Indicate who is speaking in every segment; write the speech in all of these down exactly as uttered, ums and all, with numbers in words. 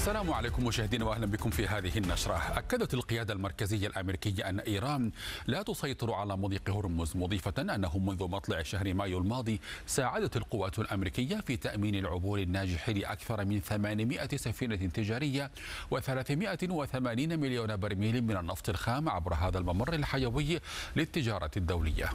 Speaker 1: السلام عليكم مشاهدينا واهلا بكم في هذه النشرة. أكدت القيادة المركزية الأمريكية أن إيران لا تسيطر على مضيق هرمز، مضيفة أنه منذ مطلع شهر مايو الماضي ساعدت القوات الأمريكية في تأمين العبور الناجح لأكثر من ثمانمائة سفينة تجارية وثلاثمائة وثمانين مليون برميل من النفط الخام عبر هذا الممر الحيوي للتجارة الدولية.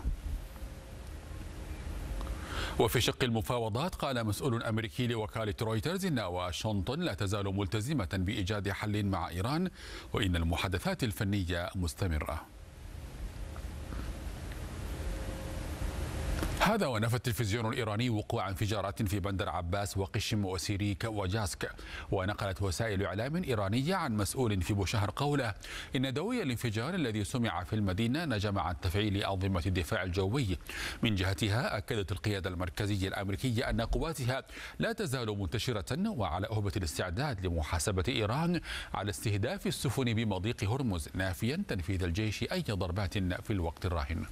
Speaker 1: وفي شق المفاوضات قال مسؤول أمريكي لوكالة رويترز إن واشنطن لا تزال ملتزمة بإيجاد حل مع إيران وإن المحادثات الفنية مستمرة. هذا ونفى التلفزيون الإيراني وقوع انفجارات في بندر عباس وقشم وسيريك وجاسك. ونقلت وسائل إعلام إيرانية عن مسؤول في بوشهر قوله إن دوي الانفجار الذي سمع في المدينة نجم عن تفعيل أنظمة الدفاع الجوي. من جهتها أكدت القيادة المركزية الأمريكية أن قواتها لا تزال منتشرة وعلى أهبة الاستعداد لمحاسبة إيران على استهداف السفن بمضيق هرمز، نافيا تنفيذ الجيش أي ضربات في الوقت الراهن.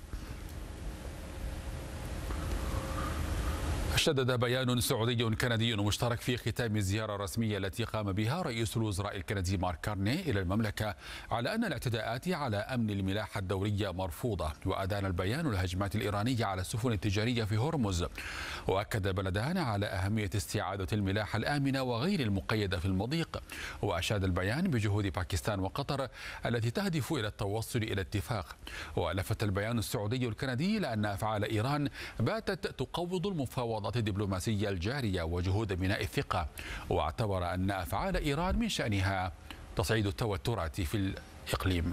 Speaker 1: شدد بيان سعودي كندي مشترك في ختام الزيارة الرسمية التي قام بها رئيس الوزراء الكندي مارك كارني إلى المملكة على أن الاعتداءات على أمن الملاحة الدولية مرفوضة. وأدان البيان الهجمات الإيرانية على السفن التجارية في هرمز. وأكد البلدان على أهمية استعادة الملاحة الآمنة وغير المقيدة في المضيق. وأشاد البيان بجهود باكستان وقطر التي تهدف إلى التوصل إلى اتفاق. ولفت البيان السعودي الكندي إلى أن أفعال إيران باتت تقوض المفاوضات الدبلوماسية الجارية وجهود بناء الثقة. واعتبر أن أفعال إيران من شأنها تصعيد التوترات في الإقليم.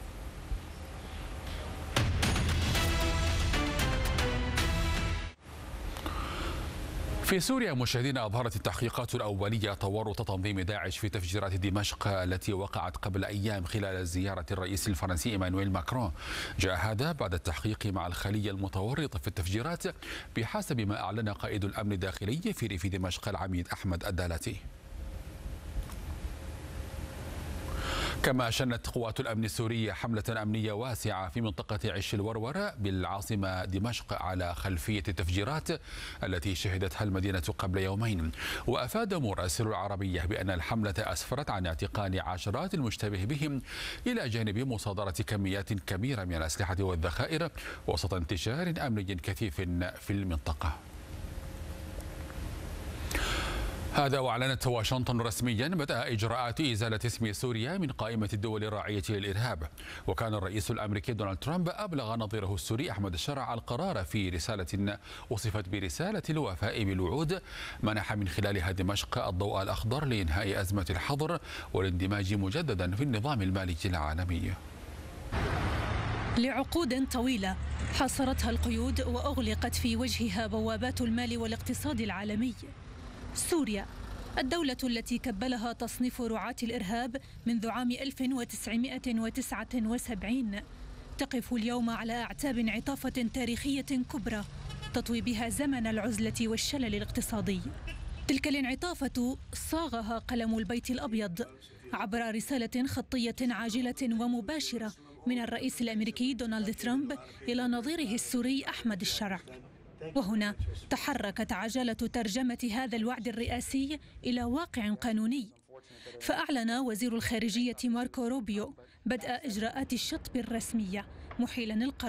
Speaker 1: في سوريا مشاهدينا، أظهرت التحقيقات الأولية تورط تنظيم داعش في تفجيرات دمشق التي وقعت قبل أيام خلال زيارة الرئيس الفرنسي إيمانويل ماكرون. جاء هذا بعد التحقيق مع الخلية المتورطة في التفجيرات بحسب ما أعلن قائد الأمن الداخلي في ريف دمشق العميد أحمد الدالتي. كما شنت قوات الأمن السورية حملة أمنية واسعة في منطقة عش الورور بالعاصمة دمشق على خلفية التفجيرات التي شهدتها المدينة قبل يومين. وأفاد مراسل العربية بأن الحملة أسفرت عن اعتقال عشرات المشتبه بهم إلى جانب مصادرة كميات كبيرة من الأسلحة والذخائر وسط انتشار أمني كثيف في المنطقة. هذا وأعلنت واشنطن رسميا بدء إجراءات إزالة اسم سوريا من قائمة الدول الراعية للإرهاب. وكان الرئيس الأمريكي دونالد ترامب أبلغ نظيره السوري أحمد الشرع القرار في رسالة وصفت برسالة الوفاء بالوعود منح من خلالها دمشق الضوء الأخضر لإنهاء أزمة الحظر والاندماج مجددا في النظام المالي العالمي.
Speaker 2: لعقود طويلة حاصرتها القيود وأغلقت في وجهها بوابات المال والاقتصاد العالمي. سوريا الدولة التي كبلها تصنيف رعاة الإرهاب منذ عام ألف وتسعمائة وتسعة وسبعين تقف اليوم على أعتاب عطافة تاريخية كبرى تطوي بها زمن العزلة والشلل الاقتصادي. تلك الانعطافة صاغها قلم البيت الأبيض عبر رسالة خطية عاجلة ومباشرة من الرئيس الأمريكي دونالد ترامب إلى نظيره السوري أحمد الشرع. وهنا تحركت عجلة ترجمة هذا الوعد الرئاسي إلى واقع قانوني. فأعلن وزير الخارجية ماركو روبيو بدء إجراءات الشطب الرسمية محيلا القرار